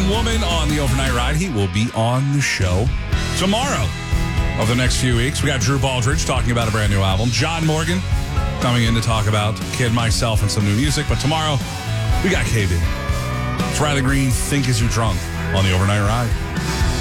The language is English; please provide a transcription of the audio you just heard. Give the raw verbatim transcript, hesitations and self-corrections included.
Young Woman on the Overnight Ride. He will be on the show tomorrow of the next few weeks. We got Drew Baldridge talking about a brand new album. John Morgan coming in to talk about Kid, Myself, and some new music. But tomorrow, we got K B. It's Riley Green, Think As You Drunk on the Overnight Ride.